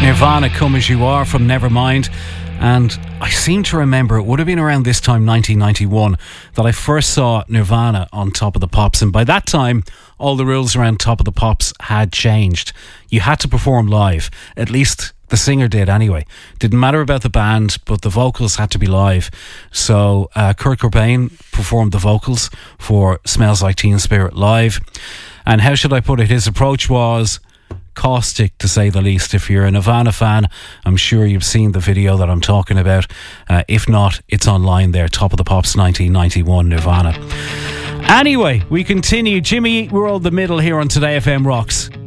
Nirvana, Come As You Are from Nevermind. And I seem to remember it would have been around this time, 1991, that I first saw Nirvana on Top of the Pops. And by that time, all the rules around Top of the Pops had changed. You had to perform live. At least the singer did anyway. Didn't matter about the band, but the vocals had to be live. So Kurt Cobain performed the vocals for Smells Like Teen Spirit live. And how should I put it? His approach was caustic, to say the least. If you're a Nirvana fan, I'm sure you've seen the video that I'm talking about. If not, it's online there. Top of the Pops 1991 Nirvana. Anyway, we continue. Jimmy Eat World the Middle here on Today FM Rocks.